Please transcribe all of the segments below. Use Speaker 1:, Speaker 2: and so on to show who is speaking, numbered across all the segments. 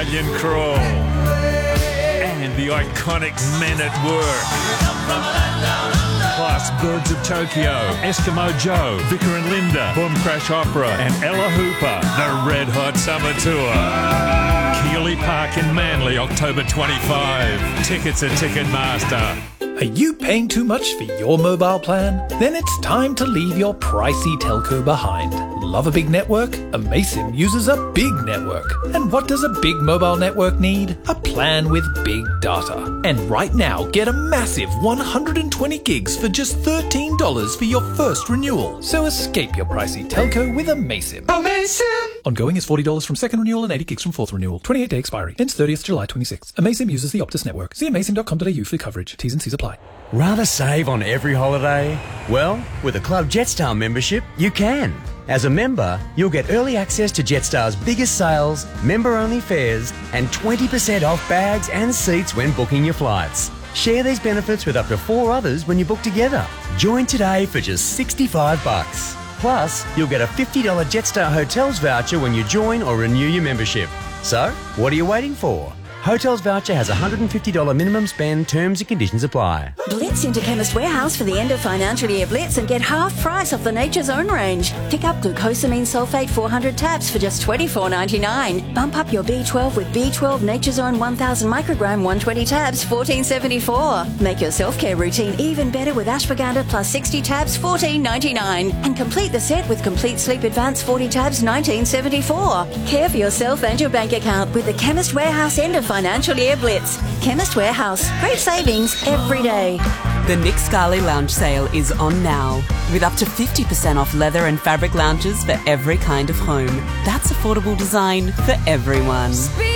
Speaker 1: Stallion Crawl. And the iconic Men at Work. Plus Birds of Tokyo, Eskimo Joe, Vicar and Linda, Boom Crash Opera and Ella Hooper. The Red Hot Summer Tour. Keeley Park in Manly, October 25. Tickets at Ticketmaster.
Speaker 2: Are you paying too much for your mobile plan? Then it's time to leave your pricey telco behind. Love a big network? Amaysim uses a big network. And what does a big mobile network need? A plan with big data. And right now, get a massive 120 gigs for just $13 for your first renewal. So escape your pricey telco with Amaysim.
Speaker 3: Amaysim!
Speaker 2: Ongoing is $40 from second renewal and 80 gigs from fourth renewal. 28-day expiry. Ends 30th July 26. Amaysim uses the Optus network. See amaysim.com.au for coverage. T's and C's apply.
Speaker 4: Rather save on every holiday? Well, with a Club Jetstar membership, you can. As a member, you'll get early access to Jetstar's biggest sales, member-only fares, and 20% off bags and seats when booking your flights. Share these benefits with up to 4 others when you book together. Join today for just $65. Plus, you'll get a $50 Jetstar Hotels voucher when you join or renew your membership. So, what are you waiting for? Hotels voucher has a $150 minimum spend. Terms and conditions apply.
Speaker 5: Blitz into Chemist Warehouse for the end of financial year blitz and get half price off the Nature's Own range. Pick up glucosamine sulfate 400 tabs for just $24.99. Bump up your B12 with B12 Nature's Own 1000 microgram 120 tabs, $14.74. Make your self-care routine even better with ashwagandha plus 60 tabs, $14.99. And complete the set with Complete Sleep Advance 40 tabs, $19.74. Care for yourself and your bank account with the Chemist Warehouse end of financial year blitz. Chemist Warehouse. Great savings every day.
Speaker 6: The Nick Scarley Lounge sale is on now, with up to 50% off leather and fabric lounges for every kind of home. That's affordable design for everyone.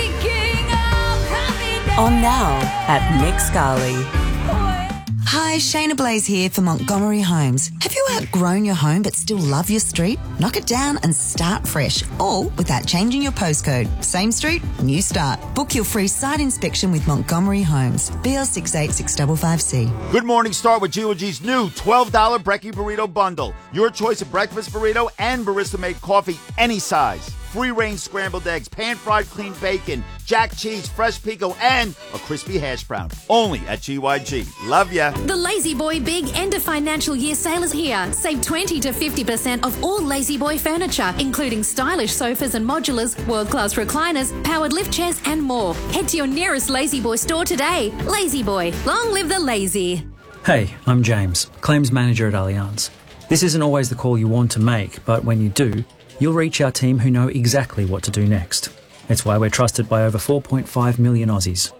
Speaker 6: On now at Nick Scarley.
Speaker 7: Hi, Shayna Blaze here for Montgomery Homes. Have you outgrown your home but still love your street? Knock it down and start fresh, all without changing your postcode. Same street, new start. Book your free site inspection with Montgomery Homes. BL686555C.
Speaker 8: Good morning, start with GOG's new $12 Brekkie Burrito Bundle. Your choice of breakfast burrito and barista-made coffee, any size. Free-range scrambled eggs, pan-fried clean bacon, jack cheese, fresh pico, and a crispy hash brown. Only at GYG. Love ya.
Speaker 9: The Lazy Boy Big End of Financial Year sale is here. Save 20 to 50% off all Lazy Boy furniture, including stylish sofas and modulars, world-class recliners, powered lift chairs, and more. Head to your nearest Lazy Boy store today. Lazy Boy. Long live the lazy.
Speaker 10: Hey, I'm James, Claims Manager at Allianz. This isn't always the call you want to make, but when you do, you'll reach our team who know exactly what to do next. It's why we're trusted by over 4.5 million Aussies.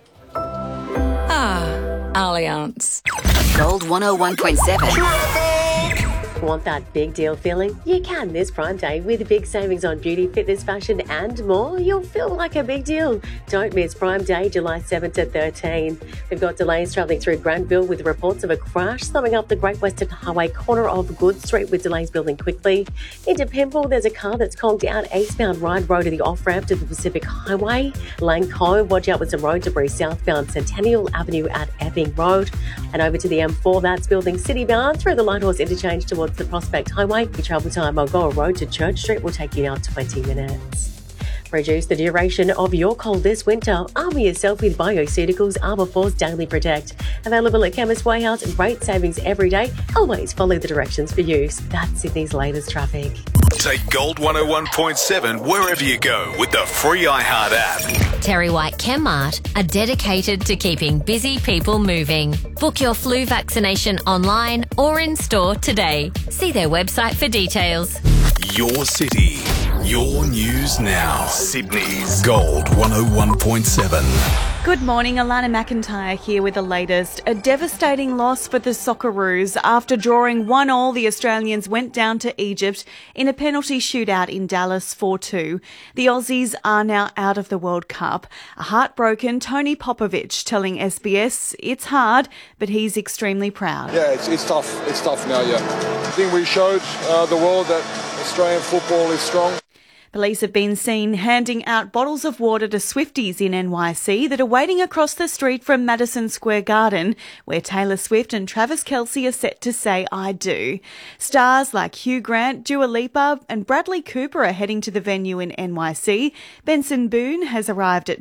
Speaker 11: Allianz. Gold 101.7.
Speaker 12: Want that big deal feeling? You can this Prime Day with big savings on beauty, fitness, fashion and more. You'll feel like a big deal. Don't miss Prime Day, July 7 to 13. We've got delays travelling through Granville with reports of a crash slowing up the Great Western Highway corner of Good Street with delays building quickly. Into Pymble, there's a car that's conked out eastbound Ryde Road to the off-ramp to the Pacific Highway. Lane Cove, watch out with some road debris southbound Centennial Avenue at Epping Road. And over to the M4, that's building citybound through the Lighthorse interchange towards the Prospect Highway. Your travel time Mulgoa Road to Church Street will take you now 20 minutes. Reduce the duration of your cold this winter. Armour yourself with Bioceuticals Armour Force Daily Protect. Available at Chemist Warehouse. Great savings every day. Always follow the directions for use. That's Sydney's latest traffic.
Speaker 1: Take Gold 101.7 wherever you go with the free iHeart app.
Speaker 13: Terry White Chemmart are dedicated to keeping busy people moving. Book your flu vaccination online or in store today. See their website for details.
Speaker 1: Your city, your news now. Sydney's Gold 101.7.
Speaker 14: Good morning, Alana McIntyre here with the latest. A devastating loss for the Socceroos. After drawing 1-1, the Australians went down to Egypt in a penalty shootout in Dallas 4-2. The Aussies are now out of the World Cup. A heartbroken Tony Popovich telling SBS it's hard, but he's extremely proud.
Speaker 15: Yeah, it's tough. It's tough now, yeah. I think we showed the world that Australian football is strong.
Speaker 14: Police have been seen handing out bottles of water to Swifties in NYC that are waiting across the street from Madison Square Garden, where Taylor Swift and Travis Kelce are set to say I do. Stars like Hugh Grant, Dua Lipa and Bradley Cooper are heading to the venue in NYC. Benson Boone has arrived at